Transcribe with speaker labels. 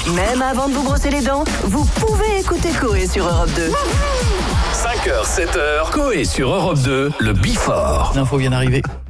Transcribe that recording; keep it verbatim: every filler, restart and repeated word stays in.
Speaker 1: Même avant de vous brosser les dents, vous pouvez écouter Coé sur Europe deux.
Speaker 2: cinq heures, sept heures, Coé sur Europe deux, le Before.
Speaker 3: L'info vient d'arriver.